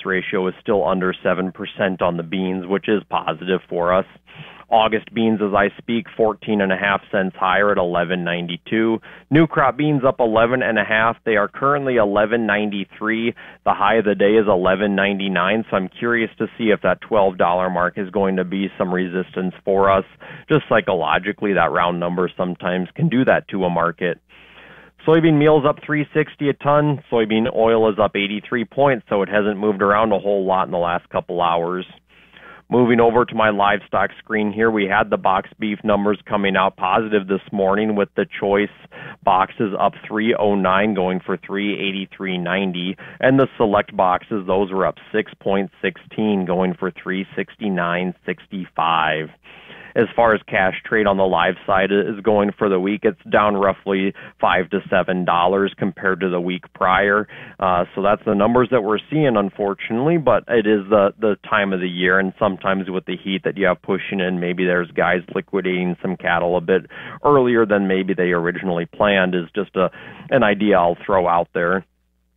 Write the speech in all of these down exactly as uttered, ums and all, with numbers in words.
ratio is still under seven percent on the beans, which is positive for us. August beans, as I speak, fourteen and a half cents higher at eleven ninety-two. New crop beans up eleven and a half. They are currently eleven ninety-three. The high of the day is eleven ninety-nine. So I'm curious to see if that twelve dollar mark is going to be some resistance for us. Just psychologically, that round number sometimes can do that to a market. Soybean meal is up three sixty a ton. Soybean oil is up eighty-three points, so it hasn't moved around a whole lot in the last couple hours. Moving over to my livestock screen here, we had the box beef numbers coming out positive this morning, with the choice boxes up three oh nine, going for three eighty-three ninety, and the select boxes, those were up six point one six, going for three sixty-nine sixty-five. As far as cash trade on the live side is going for the week, it's down roughly five to seven dollars compared to the week prior. Uh, so that's the numbers that we're seeing, unfortunately. But it is the the time of the year, and sometimes with the heat that you have pushing in, maybe there's guys liquidating some cattle a bit earlier than maybe they originally planned. Is just a an idea I'll throw out there.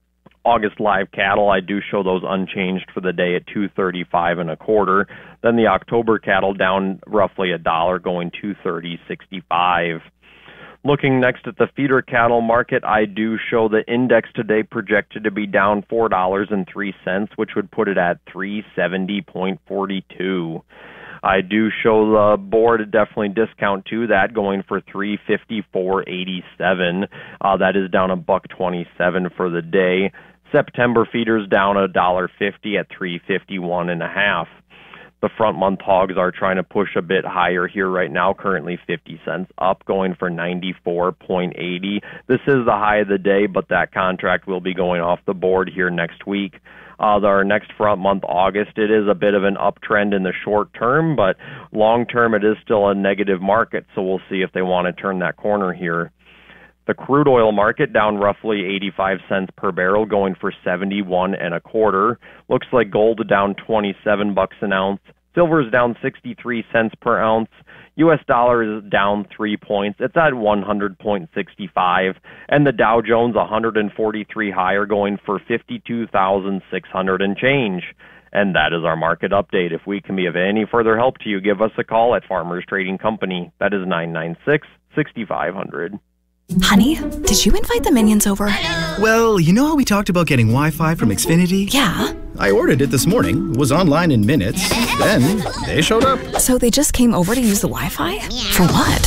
August live cattle, I do show those unchanged for the day at two thirty-five and a quarter. Then the October cattle down roughly a dollar, going two thirty sixty-five. Looking next at the feeder cattle market, I do show the index today projected to be down four dollars and three cents, which would put it at three seventy point four two. I do show the board a definitely discount to that, going for three fifty-four eighty-seven. Uh, that is down a buck twenty-seven for the day. September feeders down a dollar fifty at three fifty-one and a half. The front month hogs are trying to push a bit higher here right now, currently fifty cents up, going for ninety-four point eight zero. This is the high of the day, but that contract will be going off the board here next week. Uh, our next front month, August, it is a bit of an uptrend in the short term, but long term it is still a negative market, so we'll see if they want to turn that corner here. The crude oil market down roughly eighty-five cents per barrel, going for seventy-one and a quarter. Looks like gold down twenty-seven bucks an ounce. Silver is down sixty-three cents per ounce. U S dollar is down three points. It's at one hundred point six five. And the Dow Jones one hundred forty-three higher, going for fifty-two thousand six hundred and change. And that is our market update. If we can be of any further help to you, give us a call at Farmers Trading Company. That is nine nine six, six five zero zero. Honey, did you invite the minions over? Well, you know how we talked about getting Wi-Fi from Xfinity? Yeah. I ordered it this morning, was online in minutes, then they showed up. So they just came over to use the Wi-Fi? For what?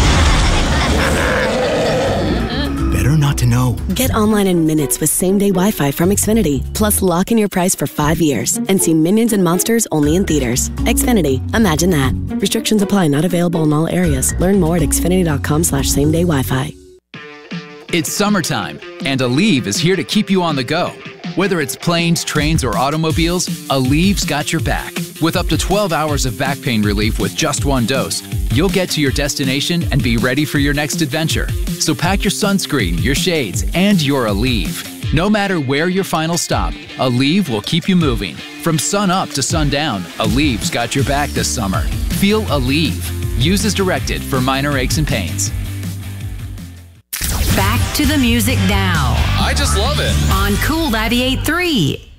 Better not to know. Get online in minutes with same-day Wi-Fi from Xfinity. Plus, lock in your price for five years and see Minions and Monsters only in theaters. Xfinity. Imagine that. Restrictions apply. Not available in all areas. Learn more at xfinity.com slash same-day Wi-Fi. It's summertime, and Aleve is here to keep you on the go. Whether it's planes, trains, or automobiles, Aleve's got your back. With up to twelve hours of back pain relief with just one dose, you'll get to your destination and be ready for your next adventure. So pack your sunscreen, your shades, and your Aleve. No matter where your final stop, Aleve will keep you moving. From sun up to sundown, Aleve's got your back this summer. Feel Aleve. Use as directed for minor aches and pains. Back to the music now. I just love it. On Cool ninety-eight point three.